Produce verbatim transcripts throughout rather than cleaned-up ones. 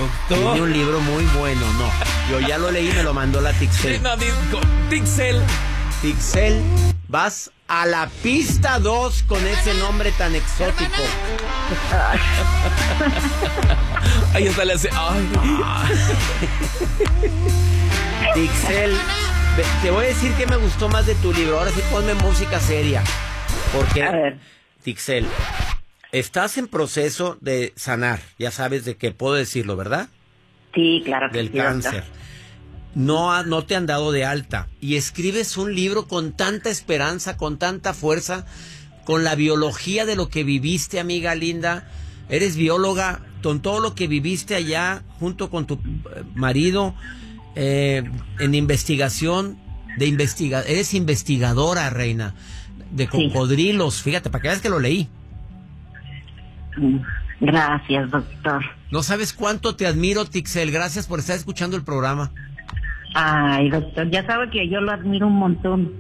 Tiene un libro muy bueno, no. Yo ya lo leí, me lo mandó la Tixel. Sí, no, digo, Tixel. Tixel, vas a la pista dos con ese nombre tan exótico. Ahí está le hace. Ay. Tixel, te voy a decir que me gustó más de tu libro. Ahora sí ponme música seria. Porque, A ver. Tixel, estás en proceso de sanar. Ya sabes de qué puedo decirlo, ¿verdad? Sí, claro que Del sí, doctor. cáncer. No, ha- no te han dado de alta. Y escribes un libro con tanta esperanza, con tanta fuerza, con la biología de lo que viviste, amiga linda. Eres bióloga, con todo lo que viviste allá, junto con tu eh, marido, eh, en investigación, de investiga eres investigadora, reina, de Sí. cocodrilos. Fíjate, para que veas que lo leí. Mm, Gracias, doctor. No sabes cuánto te admiro, Tixel. Gracias por estar escuchando el programa. Ay, doctor, ya sabe que yo lo admiro un montón.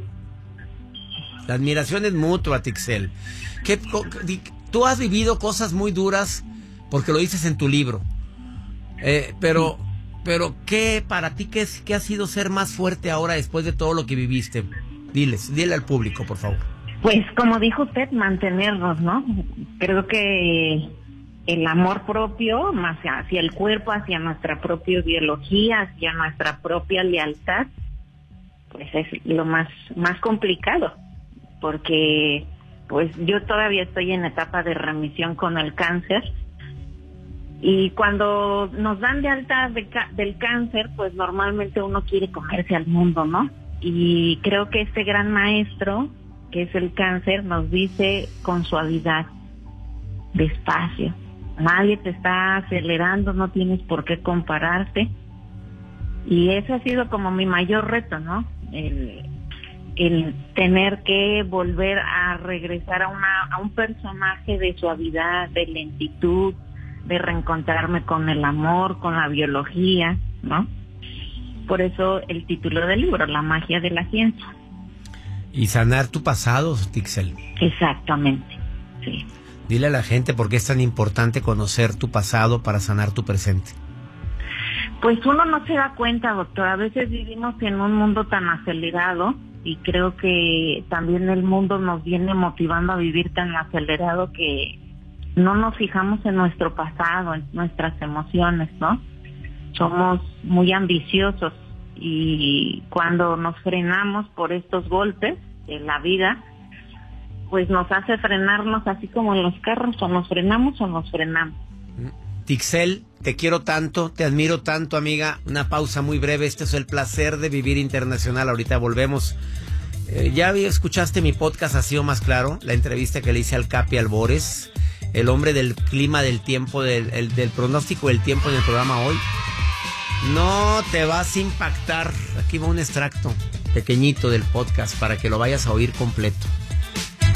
La admiración es mutua, Tixel. ¿Qué, co- di- tú has vivido cosas muy duras porque lo dices en tu libro. Eh, pero, pero ¿qué para ti qué, es- qué ha sido ser más fuerte ahora después de todo lo que viviste? Diles, dile al público, por favor. Pues como dijo usted, mantenernos, ¿no? Creo que el amor propio, más hacia el cuerpo, hacia nuestra propia biología, hacia nuestra propia lealtad, pues es lo más, más complicado, porque pues yo todavía estoy en etapa de remisión con el cáncer, y cuando nos dan de alta de ca- del cáncer, pues normalmente uno quiere comerse al mundo, ¿no? Y creo que este gran maestro, que es el cáncer, nos dice con suavidad, despacio, nadie te está acelerando, no tienes por qué compararte. Y ese ha sido como mi mayor reto, ¿no? El, el tener que volver a regresar a una a un personaje de suavidad, de lentitud, de reencontrarme con el amor, con la biología, ¿no? Por eso el título del libro, La magia de la ciencia. Y sanar tu pasado, Tixel. Exactamente, sí. Dile a la gente por qué es tan importante conocer tu pasado para sanar tu presente. Pues uno no se da cuenta, doctor. A veces vivimos en un mundo tan acelerado y creo que también el mundo nos viene motivando a vivir tan acelerado que no nos fijamos en nuestro pasado, en nuestras emociones, ¿no? Somos muy ambiciosos y cuando nos frenamos por estos golpes de la vida, pues nos hace frenarnos así como en los carros, o nos frenamos o nos frenamos. Tixel, te quiero tanto, te admiro tanto, amiga. Una pausa muy breve. Este es el placer de vivir internacional. Ahorita volvemos. Eh, ya escuchaste mi podcast Ha sido más claro, la entrevista que le hice al Capi Albores, el hombre del clima, del tiempo, del, el, del pronóstico del tiempo en el programa hoy. No te vas a impactar. Aquí va un extracto pequeñito del podcast para que lo vayas a oír completo.